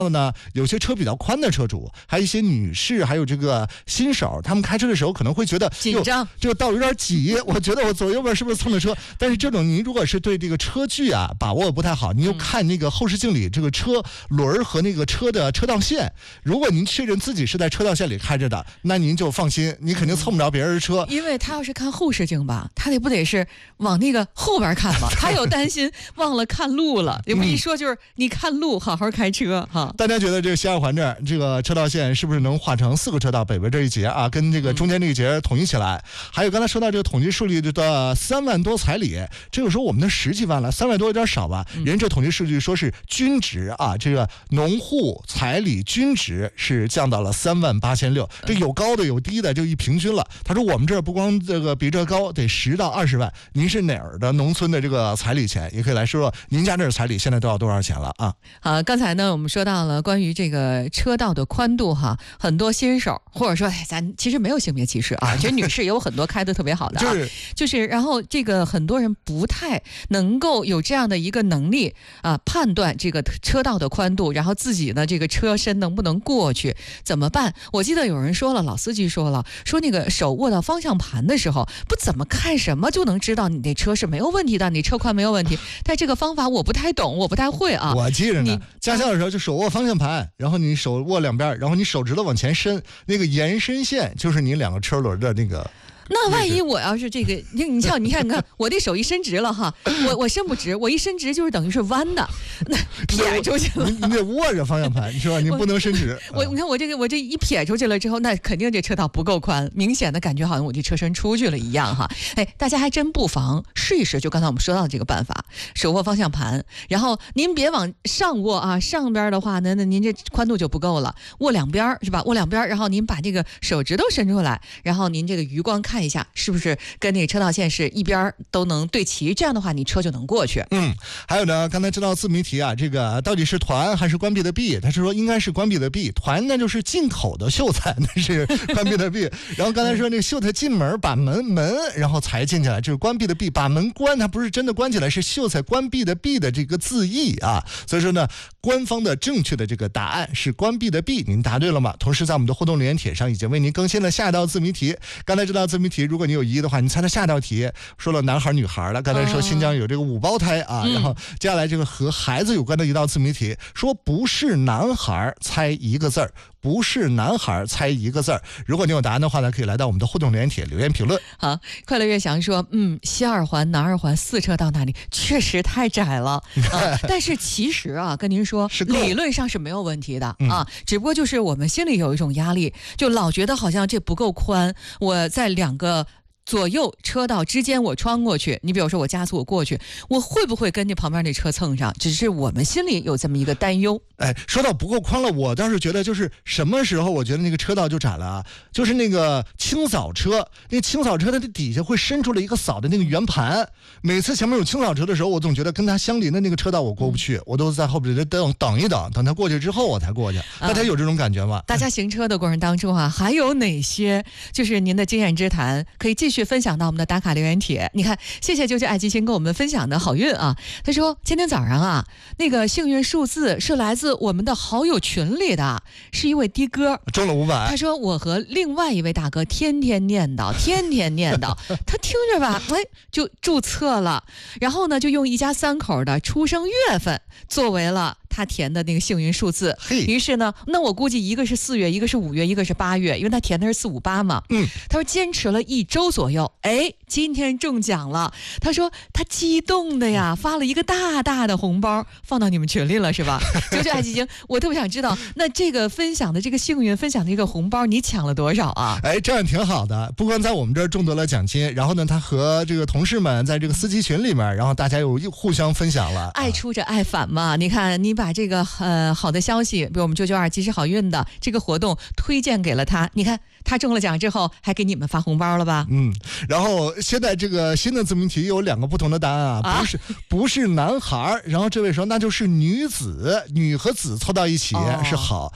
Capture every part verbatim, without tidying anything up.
呢，有些车比较宽的车主，还有一些女士，还有这个新手，他们开车的时候可能会觉得紧张， 这个道有点挤，我觉得我左右边是不是蹭着车？但是这种您如果是对这个车距啊把握不太好，你又看那个后视镜里这个车轮和那个车的车道线，如果您确认自己是在车道线里开着的，那您就放心，你肯定蹭不着别人的车。 因为他要是看后视镜吧，他得不得是往那个后边看嘛？他有担心忘了看路了。有没有一说就是你看路，好好开车哈。 大家觉得这个西二环这儿这个车道线是不是能划成四个车道？北边这一节啊，跟这个中间这一节统一起来。还有刚才说到这个统计数据的三万多彩礼，这个时候我们的十几万了，三万多有点少吧？人这统计数据说是均值啊，这个农户彩礼均值是降到了三万八千六，这有高的有低的，就一平均了。他说我们这儿不光这个比这高，得十到二十万。您是哪儿的农村的这个彩礼钱？也可以来说说您家这儿彩礼现在都要多少钱了啊？ 好，刚才呢我们说到了关于这个车道的宽度哈，很多新手或者说哎咱其实没有性别歧视啊，其实女士也有很多开的特别好的、啊，就是就是然后这个很多人不太能够有这样的一个能力啊，判断这个车道的宽度，然后自己呢这个车身能不能过去，怎么办？我记得有人说了，老司机说了，说那个手握到方向盘的时候，不怎么看什么就能知道你那车是没有问题的，你车宽没有问题。但这个方法我不太懂，我不太会啊。 我记着呢，驾校的时候就手握方向盘，然后你手握两边，然后你手指头往前伸，那个延伸线就是你两个车轮的那个。 那万一我要是这个，你你像你看，你看我这手一伸直了哈，我我伸不直，我一伸直就是等于是弯的，那撇出去了。 你你得握着方向盘是吧？你不能伸直。 我你看我这个我这一撇出去了之后，那肯定这车道不够宽，明显的感觉好像我这车身出去了一样哈。哎，大家还真不妨试一试，就刚才我们说到的这个办法，手握方向盘，然后您别往上握啊，上边的话呢，那您这宽度就不够了，握两边是吧？握两边，然后您把这个手指头伸出来，然后您这个余光看一下是不是跟那个车道线是一边都能对齐，这样的话你车就能过去。 嗯，还有呢，刚才知道自谜题啊，这个到底是团还是关闭的闭？他是说应该是关闭的闭，团那就是进口的秀才，那是关闭的闭。然后刚才说那个秀才进门把门门，然后才进去了，就是关闭的闭，把门关，它不是真的关起来，是秀才关闭的闭的这个字义啊。所以说呢，官方的正确的这个答案是关闭的闭，您答对了吗？同时在我们的互动留言帖上已经为您更新了下一道自谜题。刚才这道自谜题，如果你有疑义的话，你猜猜下道题说了男孩女孩了。刚才说新疆有这个五胞胎啊，然后接下来这个和孩子有关的一道自谜题，说不是男孩猜一个字儿，不是男孩猜一个字儿。如果你有答案的话呢，可以来到我们的互动留言帖留言评论。 好，快乐月翔说，嗯，西二环、南二环四车道那里确实太窄了、啊、但是其实啊，跟您说，理论上是没有问题的、嗯、啊，只不过就是我们心里有一种压力，就老觉得好像这不够宽，我在两个左右车道之间我穿过去，你比如说我加速我过去，我会不会跟这旁边那车蹭上？只是我们心里有这么一个担忧。 哎，说到不够宽了，我倒是觉得就是什么时候我觉得那个车道就窄了啊？就是那个清扫车，那个清扫车它的底下会伸出来一个扫的那个圆盘。每次前面有清扫车的时候，我总觉得跟它相邻的那个车道我过不去，嗯、我都在后边等等一等，等它过去之后我才过去。大家有这种感觉吗？ 大家行车的过程当中啊，还有哪些就是您的经验之谈，可以继续分享到我们的打卡留言帖。你看，谢谢啾啾爱基星跟我们分享的好运啊。他说今天早上啊，那个幸运数字是来自我们的好友群里的，是一位的哥中了五百。 他说我和另外一位大哥天天念叨，天天念叨，他听着吧，哎，就注册了，然后呢，就用一家三口的出生月份作为了他填的那个幸运数字。于是呢，那我估计一个是四月，一个是五月，一个是八月，因为他填的是四五八嘛。嗯，他说坚持了一周左右，哎，今天中奖了。他说他激动的呀，发了一个大大的红包放到你们群里了，是吧？就是爱基金，我特别想知道，那这个分享的这个幸运，分享的这个红包，你抢了多少啊？ 哎，这样挺好的，不光在我们这儿中得了奖金，然后呢，他和这个同事们在这个司机群里面，然后大家又互相分享了。 爱出着爱返嘛，你看你把这个呃好的消息，比如我们九九二及时好运的这个活动推荐给了他，你看他中了奖之后还给你们发红包了吧？ 嗯，然后现在这个新的自谜题有两个不同的答案啊，啊不是不是男孩，然后这位说那就是女子，女和子凑到一起、哦、是好。 好。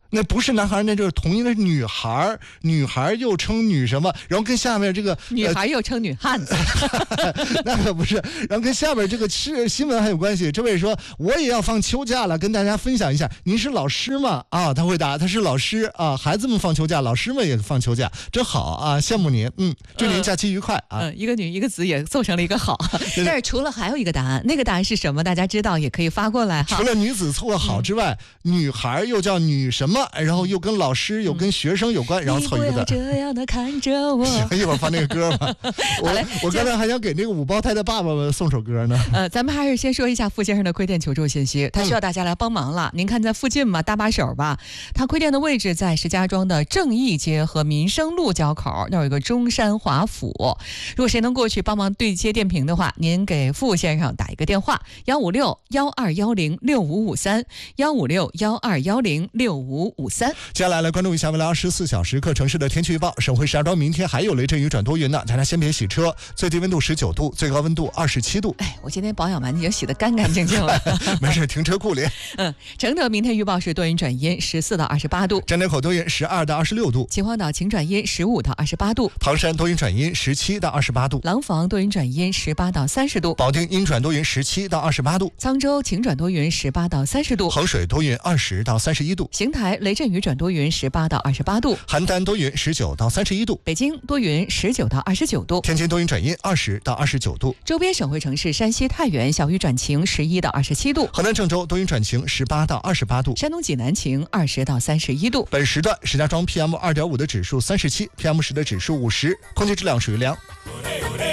那不是男孩，那就是同音的是女孩，女孩又称女什么，然后跟下面这个女孩又称女汉子， 呃、那可不是，然后跟下面这个是新闻还有关系。这位说我也要放秋假了，跟大家分享一下。您是老师吗？啊，他回答他是老师啊，孩子们放秋假，老师们也放秋假，真好啊，羡慕您。嗯，祝您假期愉快啊。 嗯，一个女一个子也凑成了一个好。但是除了还有一个答案，那个答案是什么？大家知道也可以发过来哈。 除了女子凑个好之外，嗯、女孩又叫女什么，然后又跟老师又跟学生有关，嗯、然后凑一个字。 你不要这样的看着我。 一会儿放那个歌吧。我我刚才还想给那个五胞胎的爸爸们送首歌呢。 呃，咱们还是先说一下傅先生的亏店求助信息，他需要大家来帮忙了。嗯、您看在附近嘛，搭把手吧。他亏店的位置在石家庄的正义街和民生路交口，那有一个中山华府。如果谁能过去帮忙对接电瓶的话，您给傅先生打一个电话：幺五六幺二幺零六五五三，幺五六幺二幺零六五五三。 接下来来关注一下未来二十四小时各城市的天气预报。省会石家庄明天还有雷阵雨转多云呢，大家先别洗车。最低温度十九度，最高温度二十七度。 哎，我今天保养完已经洗得干干净净了。 没事，停车库里。 嗯，承德明天预报是多云转阴，十四到二十八度； 张家口多云，十二到二十六度； 秦皇岛晴转阴，十五到二十八度； 唐山多云转阴，十七到二十八度； 廊坊多云转阴，十八到三十度； 保定阴转多云，十七到二十八度； 沧州晴转多云，十八到三十度； 衡水多云，二十到三十一度； 邢台雷阵雨转多云，十八到二十八度； 邯郸多云，十九到三十一度； 北京多云，十九到二十九度； 天津多云转阴，二十到二十九度； 周边省会城市山西太原小雨转晴，十一到二十七度； 河南郑州多云转晴，十八到二十八度； 山东济南晴，二十到三十一度。 本时段石家庄 P M 二点五 的指数三十七 ，P M 十的指数五十，空气质量属于良。